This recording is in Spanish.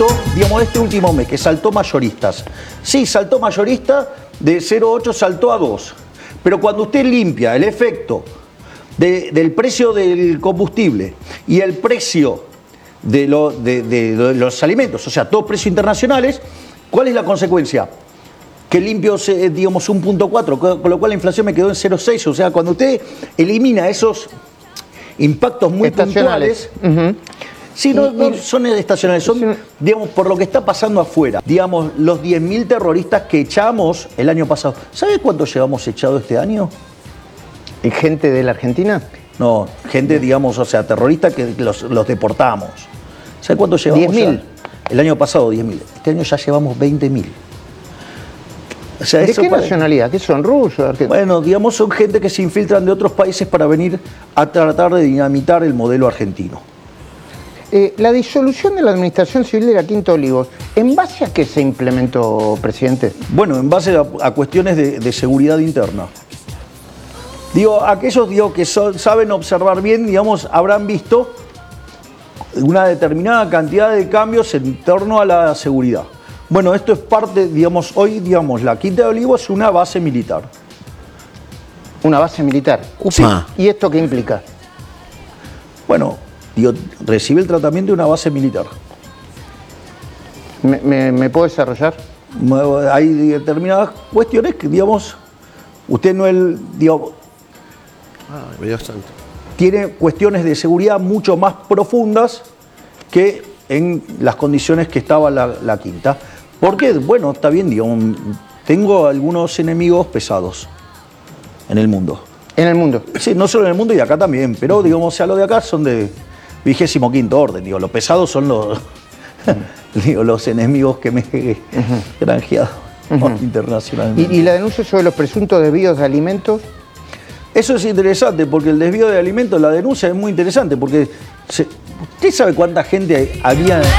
digamos, este último mes, que saltó mayoristas. Sí, saltó mayorista, de 0,8 saltó a 2. Pero cuando usted limpia el efecto del precio del combustible y el precio de los alimentos, o sea, todos precios internacionales, ¿cuál es la consecuencia? Que limpio, digamos, 1,4, con lo cual la inflación me quedó en 0,6. O sea, cuando usted elimina esos impactos muy puntuales, sí, no son estacionales, son, digamos, por lo que está pasando afuera. Digamos, los 10.000 terroristas que echamos el año pasado. ¿Sabe cuánto llevamos echado este año? ¿Y gente de la Argentina? No, gente, digamos, o sea, terroristas que los deportamos. ¿Sabe cuánto llevamos? 10.000. El año pasado, 10.000. Este año ya llevamos 20.000. O sea, ¿De qué nacionalidad? ¿Qué son? ¿Rusos? Bueno, digamos, son gente que se infiltran de otros países para venir a tratar de dinamitar el modelo argentino. La disolución de la Administración Civil de la Quinta Olivos, ¿en base a qué se implementó, presidente? Bueno, en base a cuestiones de seguridad interna. Digo, aquellos que saben observar bien, digamos, habrán visto una determinada cantidad de cambios en torno a la seguridad. Bueno, esto es parte, digamos, hoy, digamos, la Quinta de Olivos es una base militar. ¿Una base militar? Sí. ¿Y esto qué implica? Bueno, digo, recibe el tratamiento de una base militar. ¿Me puedo desarrollar? Hay determinadas cuestiones que, digamos, usted no es, digamos, tiene cuestiones de seguridad mucho más profundas que en las condiciones que estaba la Quinta. Porque, bueno, está bien, digamos, tengo algunos enemigos pesados en el mundo. ¿En el mundo? Sí, no solo en el mundo y acá también, pero, digamos, o sea, los de acá son de 25º orden, digo, los pesados son los, digo, los enemigos que me he granjeado internacionalmente. ¿Y la denuncia sobre los presuntos desvíos de alimentos? Eso es interesante, porque el desvío de alimentos, la denuncia es muy interesante, porque ¿usted sabe cuánta gente había